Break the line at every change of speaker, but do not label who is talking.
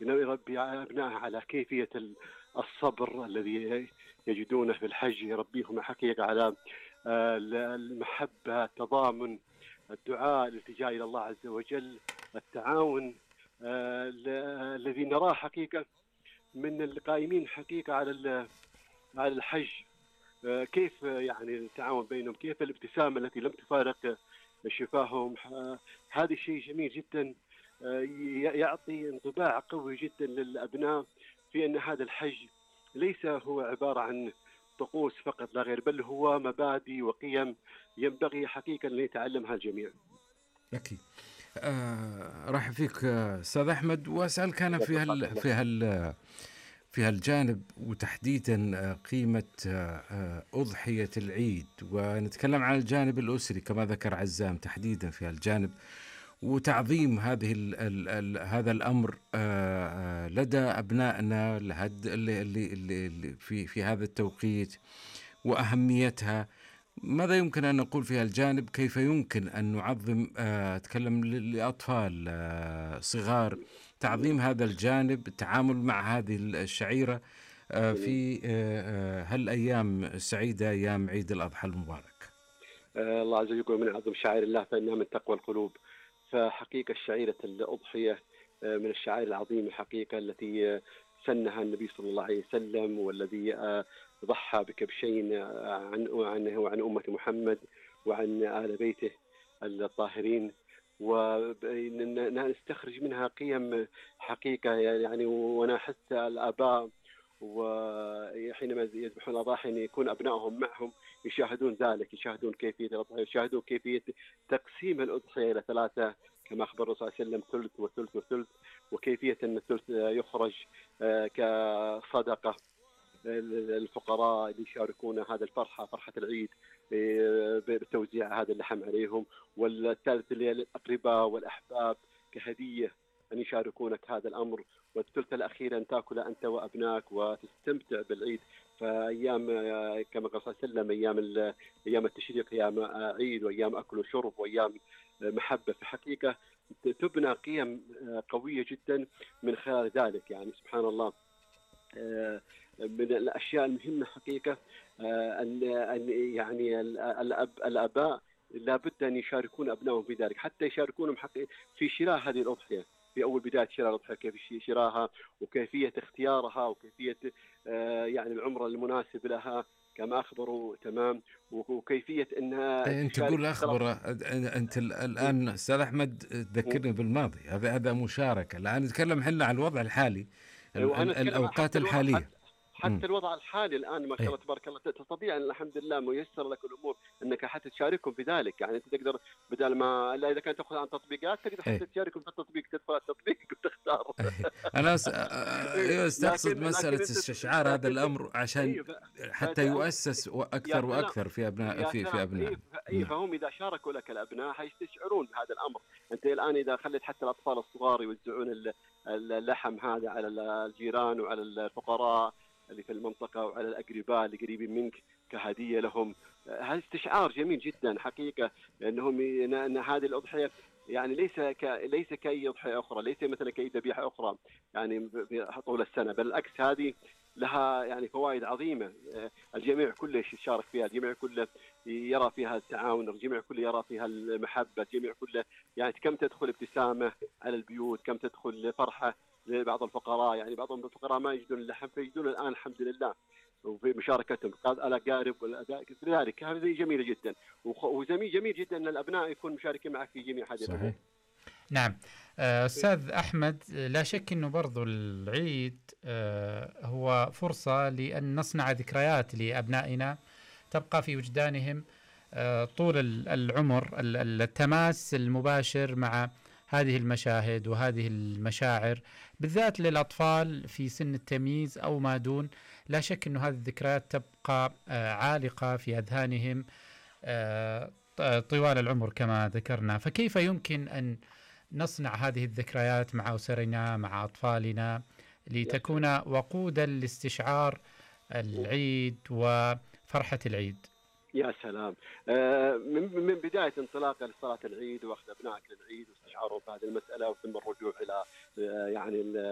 يربي أبنائه على كيفية الصبر الذي يجدونه في الحج، يربيهم حقيقة على المحبة، التضامن، الدعاء، الالتجاء إلى الله عز وجل، التعاون الذي نراه حقيقة من القائمين حقيقة على الحج. كيف يعني التعاون بينهم، كيف الابتسامة التي لم تفارق شفاههم. هذا الشيء جميل جدا، يعطي انطباع قوي جدا للأبناء في أن هذا الحج ليس هو عبارة عن طقوس فقط لا غير، بل هو مبادئ وقيم ينبغي حقيقة أن يتعلمها الجميع.
أكيد. راح فيك أستاذ أحمد، وأسألك أنا في هالجانب، وتحديدا قيمة أضحية العيد، ونتكلم عن الجانب الأسري كما ذكر عزام تحديدا في هالجانب، وتعظيم هذا الأمر لدى أبنائنا اللي في هذا التوقيت وأهميتها. ماذا يمكن أن نقول في هالجانب؟ كيف يمكن أن نعظم أتكلم لأطفال صغار، تعظيم هذا الجانب، التعامل مع هذه الشعيرة في هالأيام السعيدة، أيام عيد الأضحى المبارك؟
الله عز وجل يقول: من أعظم شعائر الله فإنها من تقوى القلوب. فحقيقة شعيرة الأضحية من الشعائر العظيمة حقيقة، التي سنها النبي صلى الله عليه وسلم، والذي ضحى بكبشين عنه وعن أمة محمد وعن آل بيته الطاهرين، ونستخرج منها قيم حقيقة. يعني وأنا أحس الآباء وحينما يذبحون الأضاحي يكون أبنائهم معهم يشاهدون ذلك، يشاهدون كيفية الأضحية، يشاهدون كيفية تقسيم الأضحية إلى ثلاثة كما أخبر الرسول صلى الله عليه وسلم: ثلث وثلث وثلث، وكيفية أن الثلث يخرج كصدقة الفقراء اللي يشاركون هذا الفرحة، فرحة العيد، بتوزيع هذا اللحم عليهم. والثالث اللي الأقرباء والأحباب كهدية أن يشاركونك هذا الأمر. والثلث الأخير أن تأكل أنت وأبناك وتستمتع بالعيد. فأيام كما قال صلى الله عليه وسلم أيام التشريق أيام عيد، وأيام أكل وشرب، وأيام محبة. في حقيقة تبنى قيم قوية جدا من خلال ذلك. يعني سبحان الله، من الأشياء المهمة حقيقة أن يعني الآباء لابد أن يشاركون أبنائهم في ذلك، حتى يشاركونهم في شراء هذه الأضحية، في أول بداية شراء الأضحية، كيف شراها وكيفية اختيارها وكيفية يعني العمر المناسب لها كما أخبروا. تمام. وكيفية أنها
أنت تقول أخبر، أنت الآن أستاذ أحمد تذكرني بالماضي. هذا مشاركة. الآن نتكلم إحنا عن الوضع الحالي، الأوقات الحالية.
حتى الوضع الحالي الآن ما شاء الله تبارك الله، تستطيع أن الحمد لله ميسر لك الأمور أنك حتى تشاركهم في ذلك. يعني أنت تقدر بدل ما إذا كانت تأخذ عن تطبيقات تقدر حتى تشاركهم في التطبيق، تدخل التطبيق وتختار.
أنا أستقصد مسألة استشعار هذا الأمر عشان حتى يؤسس أكثر وأكثر في أبناء.
فهم إذا شاركوا لك الأبناء حيستشعرون بهذا الأمر. أنت الآن إذا خليت حتى الأطفال الصغار يوزعون اللحم هذا على الجيران وعلى الفقراء اللي في المنطقة وعلى الأقرباء اللي قريبين منك كهدية لهم، هذا استشعار جميل جدا حقيقة. أنهم أن هذه الأضحية يعني ليس كأي أضحية أخرى، ليس مثلا كأي ذبيحة أخرى يعني طول السنة، بل العكس، هذه لها يعني فوائد عظيمة. الجميع كله يشارك فيها، الجميع كله يرى فيها التعاون، الجميع كله يرى فيها المحبة، الجميع كله يعني كم تدخل ابتسامة على البيوت، كم تدخل فرحة لبعض الفقراء. يعني بعض الفقراء ما يجدون اللحم فيجدون الآن الحمد لله، وفي مشاركتهم الأقارب لذلك هذه جميلة جدا. وجميل جدا أن الأبناء يكون مشاركين معك في جميع هذه الأمور.
نعم. أستاذ أحمد، لا شك أنه برضو العيد هو فرصة لأن نصنع ذكريات لأبنائنا تبقى في وجدانهم طول العمر. التماس المباشر مع هذه المشاهد وهذه المشاعر بالذات للأطفال في سن التمييز أو ما دون، لا شك أنه هذه الذكريات تبقى عالقة في أذهانهم طوال العمر كما ذكرنا. فكيف يمكن أن نصنع هذه الذكريات مع أسرنا، مع أطفالنا، لتكون وقودا لاستشعار العيد وفرحة العيد؟
يا سلام. من بداية انطلاقة لصلاة العيد وأخذ أبنائك للعيد واستشعارهم بهذه المسألة، وثم الرجوع إلى يعني